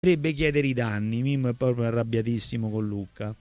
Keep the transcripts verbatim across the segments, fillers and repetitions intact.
Dovrebbe chiedere i danni. Mimmo è proprio arrabbiatissimo con Lucca.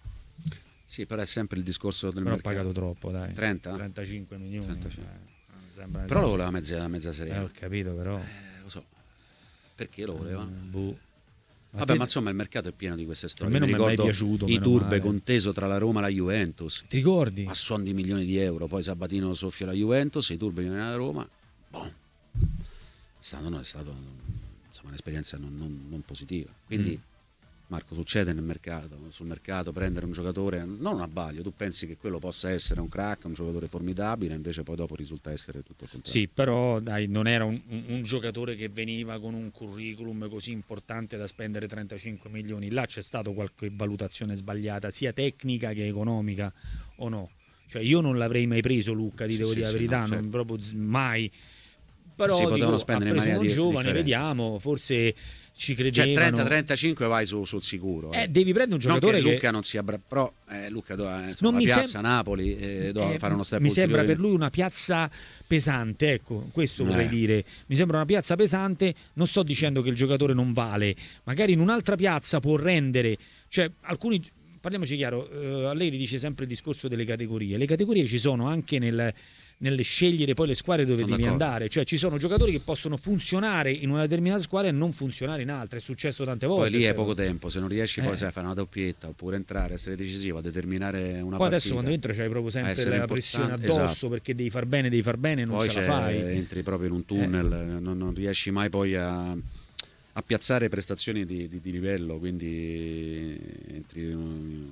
Sì, però è sempre il discorso del però mercato. Ha pagato troppo, dai. trenta? trentacinque milioni. trentacinque. Eh, sembra però lo voleva mezza, mezza serie. Eh, ho capito, però. Eh, lo so. Perché lo voleva? Mm, boh. Ma Vabbè, te... ma insomma il mercato è pieno di queste storie. A me non mi mi è mai ricordo piaciuto, i meno turbe male. conteso tra la Roma e la Juventus. Ti ricordi? A suon di milioni di euro. Poi Sabatino soffia la Juventus, i turbe viene alla Roma. Boh. È stato, no, è stato insomma, un'esperienza non, non, non positiva. Quindi mm. Marco, succede nel mercato, sul mercato prendere un giocatore, non un abbaglio, tu pensi che quello possa essere un crack, un giocatore formidabile, invece poi dopo risulta essere tutto il contrario. Sì, però dai, non era un, un, un giocatore che veniva con un curriculum così importante da spendere trentacinque milioni. Là c'è stata qualche valutazione sbagliata, sia tecnica che economica, o no? Cioè io non l'avrei mai preso, Luca, ti sì, devo sì, dire sì, la verità, no, certo. non proprio mai. Però si potevano dico, spendere ha in preso maniera uno giovane, differente. vediamo, forse ci credevano. Cioè trenta trentacinque vai su, sul sicuro. Eh, devi prendere un giocatore non che, che Lucca non sia bravo, però eh, Lucca doveva, insomma, non la mi piazza sem- Napoli eh, doveva eh, fare uno step mi ulteriore. sembra per lui una piazza pesante, ecco, questo vorrei eh. dire. Mi sembra una piazza pesante, non sto dicendo che il giocatore non vale, magari in un'altra piazza può rendere, cioè alcuni, parliamoci chiaro, eh, Allegri dice sempre il discorso delle categorie. Le categorie ci sono anche nel nelle scegliere poi le squadre dove sono devi d'accordo. andare, cioè ci sono giocatori che possono funzionare in una determinata squadra e non funzionare in altre, è successo tante volte. Poi lì è però. poco tempo, se non riesci Eh. poi sai fare una doppietta oppure entrare, essere decisivo, a determinare una Poi partita. adesso quando entri c'hai proprio sempre essere la pressione importante, addosso, esatto. perché devi far bene, devi far bene, non Poi ce la c'è- fai. entri proprio in un tunnel, Eh. non, non riesci mai poi a, a piazzare prestazioni di, di- di livello, quindi entri in un,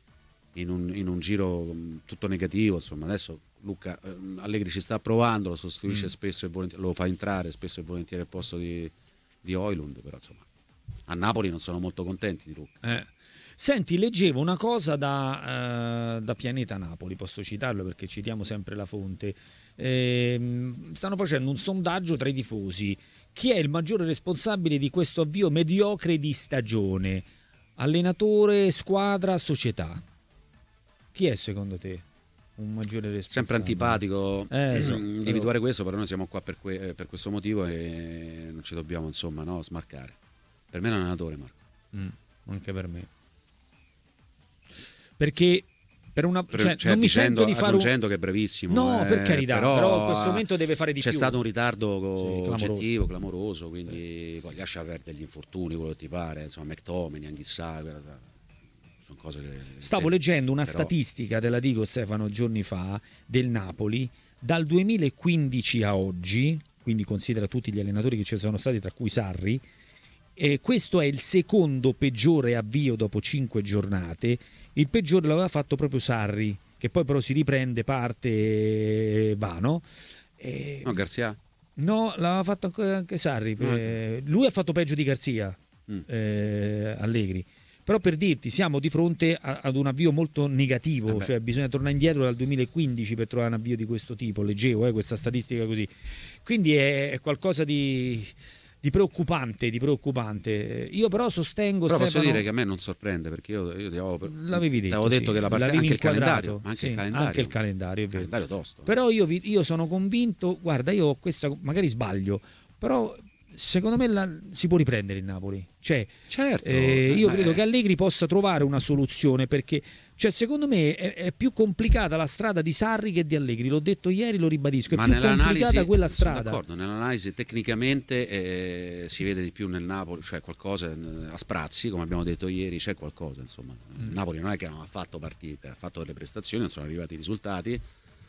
in un- in un giro tutto negativo. Insomma, adesso Luca eh, Allegri ci sta provando, lo sostituisce Mm. spesso e volentieri, lo fa entrare spesso e volentieri al posto di, di Højlund, però insomma a Napoli non sono molto contenti di Luca. Eh. Senti, leggevo una cosa da, eh, da Pianeta Napoli, posso citarlo perché citiamo sempre la fonte. Ehm, stanno facendo un sondaggio tra i tifosi. Chi è il maggiore responsabile di questo avvio mediocre di stagione? Allenatore, squadra, società? Chi è secondo te un maggiore responsabile? Sempre antipatico Eh, so, individuare però- questo, però noi siamo qua per, que- per questo motivo e non ci dobbiamo insomma no, smarcare. Per me è un allenatore, Marco. Mm, anche per me. Perché per una Per- cioè, cioè, non mi dicendo, sento di fare un... aggiungendo che è brevissimo. No, eh, per carità, però, però in questo momento deve fare di c'è più. stato un ritardo clamoroso. oggettivo, clamoroso, quindi poi lascia perdere gli infortuni, quello che ti pare, insomma, McTominay, Anghissà, sono cose che... Stavo eh, leggendo una però- statistica, te la dico Stefano, giorni fa, del Napoli, dal duemilaquindici a oggi, quindi considera tutti gli allenatori che ci sono stati, tra cui Sarri, e questo è il secondo peggiore avvio dopo cinque giornate. Il peggiore l'aveva fatto proprio Sarri, che poi però si riprende, parte e va, no? E... No, Garzia? No, l'aveva fatto anche- anche Sarri. Ah, Eh, lui ha fatto peggio di Garzia, Mm. eh, Allegri. Però per dirti, siamo di fronte a- ad un avvio molto negativo, Vabbè. cioè bisogna tornare indietro dal duemilaquindici per trovare un avvio di questo tipo. Leggevo eh, questa statistica così. Quindi è, è qualcosa di, di preoccupante, di preoccupante. Io però sostengo Però posso Stefano, dire che a me non sorprende, perché io, io ti avevo, l'avevi detto, ti avevo detto sì. che la partita, L'avevi anche il inquadrato, calendario, anche sì, il calendario, anche il calendario, è vero. calendario tosto. Però io, vi- io sono convinto, guarda, io ho questa, magari sbaglio, però secondo me la- si può riprendere il Napoli. Cioè, Certo, eh, io eh, credo eh. che Allegri possa trovare una soluzione, perché cioè, secondo me è, è più complicata la strada di Sarri che di Allegri. L'ho detto ieri, lo ribadisco. È Ma più nell'analisi, complicata quella sono strada. d'accordo, nell'analisi tecnicamente eh, si vede di più nel Napoli, cioè qualcosa eh, a sprazzi, come abbiamo detto ieri, c'è qualcosa, insomma. Il Napoli non è che non ha fatto partite, ha fatto delle prestazioni, non sono arrivati i risultati.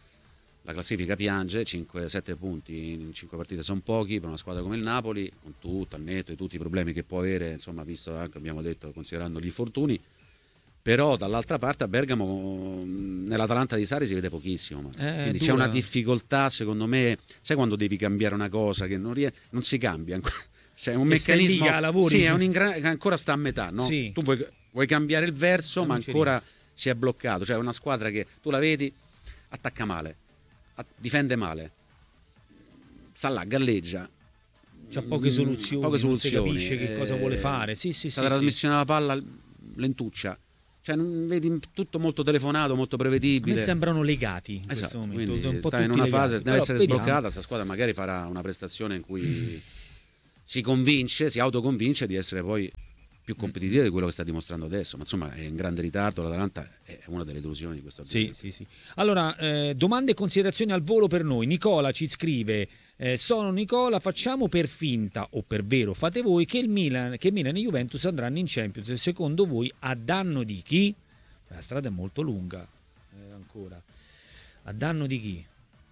La classifica piange, cinque sette punti in cinque partite sono pochi per una squadra come il Napoli, con tutto, al netto di tutti i problemi che può avere, insomma, visto anche, abbiamo detto, considerando gli infortuni. Però dall'altra parte a Bergamo, nell'Atalanta di Sarri si vede pochissimo, ma- Eh, quindi dura. c'è una difficoltà, secondo me. Sai quando devi cambiare una cosa che non, rie- non si cambia ancora? Se è un E stai lì meccanismo che a lavori, sì, è cioè. un ingra- che ancora sta a metà, no? Sì. Tu vuoi, vuoi cambiare il verso, E ma non ci ancora si è bloccato. Cioè una squadra che tu la vedi, attacca male, a- difende male, sta là, galleggia. C'ha poche Mm, soluzioni, poche non si soluzioni, capisce che eh, cosa vuole fare. Sì, sì, sta sì, la sì. trasmissione alla palla lentuccia. Cioè, non vedi tutto molto telefonato, molto A me prevedibile. sembrano legati in Esatto, questo momento. quindi un po' sta in tutti una legati. fase, deve Però essere vediamo. sbloccata. Sta squadra magari farà una prestazione in cui si convince, si autoconvince di essere poi più competitiva di quello che sta dimostrando adesso, ma insomma è in grande ritardo. L'Atalanta è una delle delusioni di questa sì, sì, sì. Allora, eh, domande e considerazioni al volo per noi. Nicola ci scrive: eh, sono Nicola, facciamo per finta o per vero fate voi che il Milan, che Milan e Juventus andranno in Champions, e secondo voi a danno di chi? La strada è molto lunga, eh, ancora a danno di chi?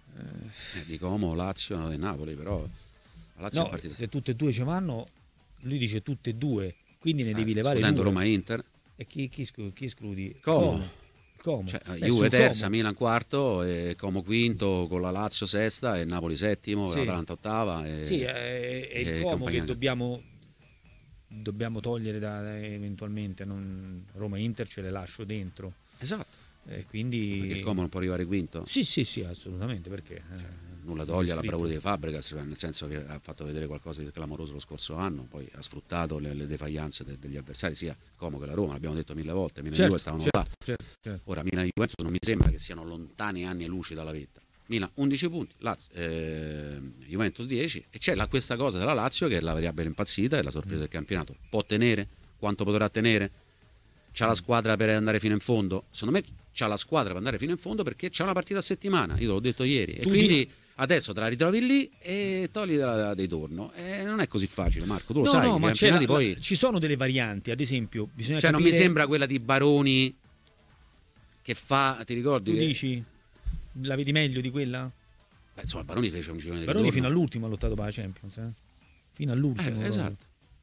Eh, di Como, Lazio e Napoli, però la Lazio no, è partita. se tutte e due ci vanno, lui dice tutte e due, quindi ne devi eh, levare due. Roma e Inter. E chi, chi, chi escludi? Como. Como. Cioè, Beh, Juve terza, Como. Milan quarto, e Como quinto, con la Lazio sesta e Napoli settimo, Sì. l'Atalanta ottava. E, sì, è, è il e Como che compagnia. dobbiamo, dobbiamo togliere da, eventualmente. Non, Roma e Inter ce le lascio dentro. Esatto. E quindi... Perché il Como non può arrivare quinto? Sì, sì, sì, assolutamente. Perché eh, nulla toglie alla bravura di Fabregas, nel senso che ha fatto vedere qualcosa di clamoroso lo scorso anno, poi ha sfruttato le, le defaglianze de, degli avversari, sia Como che la Roma, l'abbiamo detto mille volte. Milan e certo, Juve stavano certo, là. certo, certo. Ora Milan e Juventus non mi sembra che siano lontani anni e luci dalla vetta. Milan undici punti, Lazio, eh, Juventus dieci, e c'è la, questa cosa della Lazio che è la variabile impazzita, è la sorpresa mm. del campionato. Può tenere? Quanto potrà tenere? C'ha la squadra per andare fino in fondo? Secondo me c'ha la squadra per andare fino in fondo, perché c'è una partita a settimana, io te l'ho detto ieri, e quindi dici... adesso te la ritrovi lì e togli da, dei torno. E non è così facile, Marco, tu lo no, sai. No, ma c'è la, poi... la, ci sono delle varianti, ad esempio bisogna cioè capire... non mi sembra quella di Baroni che fa, ti ricordi? Tu che... dici? La vedi meglio di quella? Beh, insomma, Baroni fece un girone di Baroni ritorno. fino all'ultimo ha lottato per la Champions, eh? Fino all'ultimo. Eh, esatto.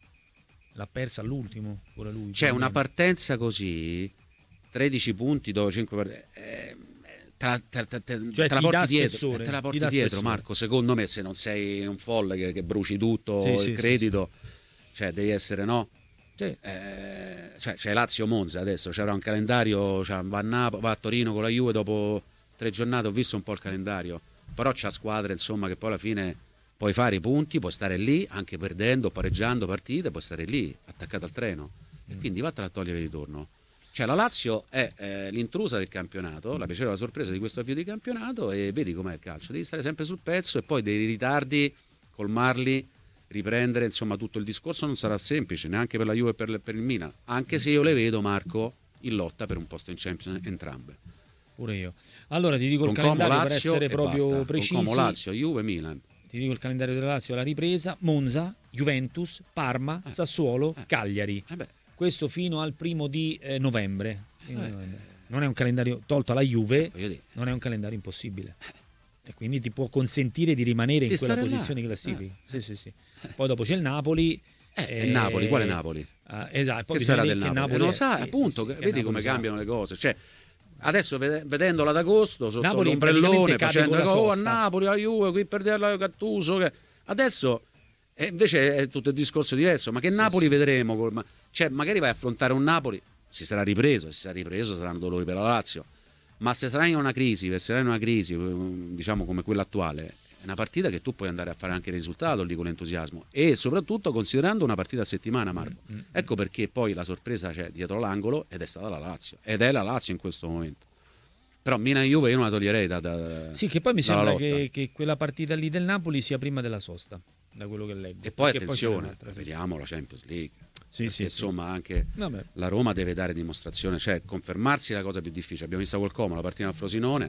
L'ha persa all'ultimo, pure lui. C'è una partenza così, tredici punti dopo cinque partite. Eh, te la, te, te, te, cioè, te la porti dietro, spessore, te la porti dietro, dietro Marco, secondo me, se non sei un folle che, che bruci tutto, sì, il sì, credito, sì, sì. Cioè devi essere, no? Sì. Eh, cioè, c'è Lazio Monza adesso, c'era un calendario, cioè, va, a Nap- va a Torino con la Juve dopo tre giornate, ho visto un po' il calendario, però c'ha squadre, insomma, che poi alla fine puoi fare i punti, puoi stare lì anche perdendo, pareggiando partite, puoi stare lì attaccato al treno, e quindi vattela a togliere di torno. Cioè la Lazio è eh, l'intrusa del campionato, la piacevole sorpresa di questo avvio di campionato, e vedi com'è il calcio, devi stare sempre sul pezzo e poi dei ritardi colmarli, riprendere, insomma tutto il discorso non sarà semplice neanche per la Juve e per, per il Milan, anche se io le vedo, Marco, in lotta per un posto in Champions entrambe. Pure io. Allora ti dico con il calendario Como, per essere proprio basta. precisi. Con Como, Lazio, Juve, Milan. Ti dico il calendario della Lazio: la ripresa, Monza, Juventus, Parma, eh. Sassuolo, eh. Cagliari. Eh beh. Questo fino al primo di eh, novembre. Eh. Non è un calendario, tolto alla Juve, cioè, non è un calendario impossibile. E quindi ti può consentire di rimanere di in quella là. posizione di classifica. Eh. Sì, sì, sì. Poi dopo c'è il Napoli. Eh, eh, Napoli, quale Napoli? Ah, esatto. Poi che sarà del Napoli? Napoli? Non lo sa, sì, appunto, sì, sì, vedi come cambiano le cose. Cioè, adesso vedendola ad agosto sotto Napoli l'ombrellone, facendo oh, a Napoli, la Juve, qui per la Gattuso. Che... Adesso eh, invece è tutto il discorso diverso. Ma che Napoli sì, vedremo? Col... Cioè, magari vai a affrontare un Napoli, si sarà ripreso, si sarà ripreso, saranno dolori per la Lazio. Ma se sarai in una crisi, se sarai in una crisi, diciamo come quella attuale, è una partita che tu puoi andare a fare anche il risultato lì con entusiasmo, e soprattutto considerando una partita a settimana, Marco. Mm-hmm. Ecco perché poi la sorpresa c'è dietro l'angolo, ed è stata la Lazio, ed è la Lazio in questo momento. Però Milan e Juve io non la toglierei da, da sì, che poi mi sembra che, che quella partita lì del Napoli sia prima della sosta, da quello che leggo. E poi perché attenzione, poi vediamo la Champions League. Sì, perché, sì, insomma sì. anche Vabbè. La Roma deve dare dimostrazione, cioè confermarsi è la cosa più difficile. Abbiamo visto col Como la partita al Frosinone,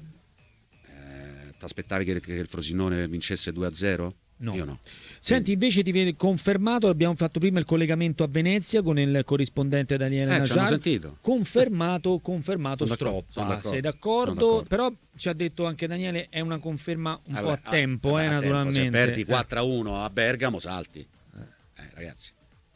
eh, ti aspettavi che, che il Frosinone vincesse due a zero? No. Io no. Senti, invece ti viene confermato, abbiamo fatto prima il collegamento a Venezia con il corrispondente Daniele eh, Najar, sentito. confermato, confermato sono Stroppa, d'accordo, sei d'accordo? d'accordo? Però ci ha detto anche Daniele, è una conferma un allora, po' a tempo, a, eh, a naturalmente. Tempo. Se perdi quattro a uno a Bergamo salti, eh, ragazzi.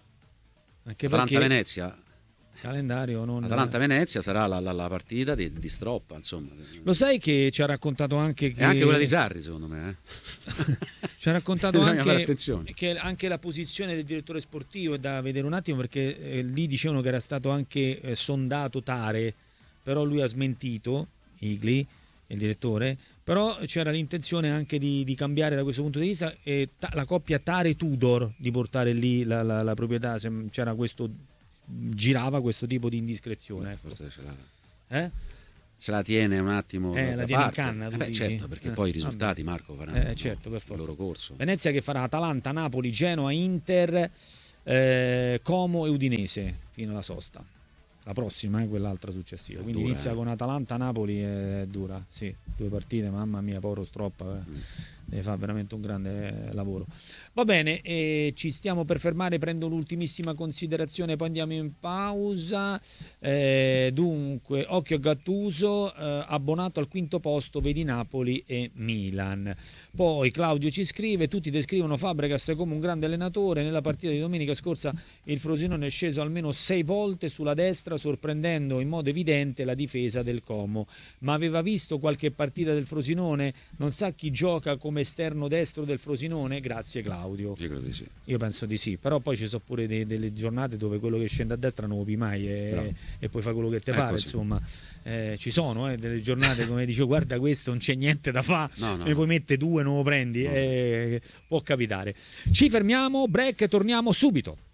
Anche Atalanta-Venezia. Calendario non... Atalanta-Venezia sarà la, la, la partita di, di Stroppa, insomma. Lo sai che ci ha raccontato anche che... E anche quella di Sarri, secondo me. Eh? Ci ha raccontato anche che anche la posizione del direttore sportivo è da vedere un attimo, perché eh, lì dicevano che era stato anche eh, sondato Tare, però lui ha smentito, Igli, il direttore, però c'era l'intenzione anche di, di cambiare da questo punto di vista, e ta- la coppia Tare-Tudor, di portare lì la, la, la proprietà, se c'era questo... girava questo tipo di indiscrezione, ecco. Forse ce l'ha. Eh? se la tiene un attimo eh, da la tiene in parte. canna, tu eh beh, dici? certo, perché Eh, poi i risultati, vabbè. Marco, faranno Eh, certo, per il forza. loro corso. Venezia che farà Atalanta, Napoli, Genoa, Inter, eh, Como e Udinese fino alla sosta. La prossima è eh, quell'altra successiva. È Quindi dura, inizia eh. con Atalanta, Napoli, è dura. Sì, due partite, mamma mia, povero Stroppa. Eh. Mm. Deve fare veramente un grande lavoro. Va bene, eh, ci stiamo per fermare, prendo l'ultimissima considerazione, poi andiamo in pausa. Eh, dunque, occhio a Gattuso, eh, abbonato al quinto posto, vedi Napoli e Milan. Poi Claudio ci scrive, tutti descrivono Fabregas come un grande allenatore, nella partita di domenica scorsa il Frosinone è sceso almeno sei volte sulla destra, sorprendendo in modo evidente la difesa del Como. Ma aveva visto qualche partita del Frosinone? Non sa chi gioca come esterno destro del Frosinone? Grazie Claudio. Io credo di sì. Io penso di sì, però poi ci sono pure dei, delle giornate dove quello che scende a destra non lo pi mai e, Bravo. e poi fa quello che ti È pare, così. insomma. Eh, ci sono eh, delle giornate come dice guarda questo non c'è niente da fare, No, no, ne no. puoi mettere due, non lo prendi, No. eh, può capitare. Ci fermiamo, break, torniamo subito.